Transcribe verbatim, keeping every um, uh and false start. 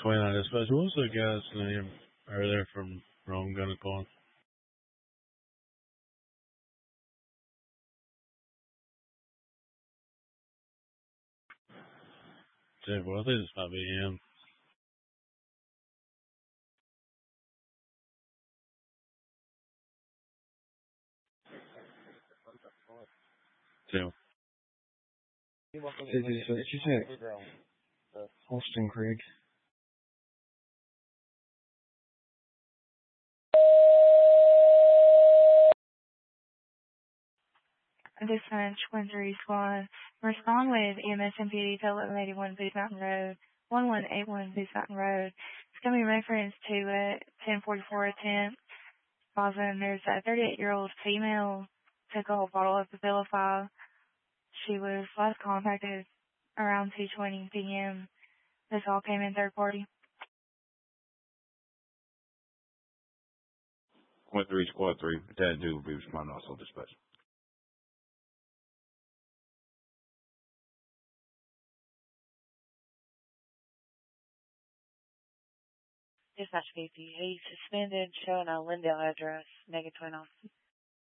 twenty-nine dispatch. What was the guy's name earlier from Rome gonna call? Jay, well, I think this might be him. Jay. Did you say, did you say Austin Craig? Dispatch one three squad. Respond with E M S M P D to eleven eighty-one Booth Mountain Road, one one eight one Booth Mountain Road. It's going to be reference to a ten forty-four attempt. And there's a thirty-eight-year-old female took a whole bottle of Abilify. She was last contacted around two twenty p.m. This all came in third party. Point three, squad three. That dude will be responding also dispatch. Dispatch fifty. He's suspended, showing a Lindale address, negative twenty.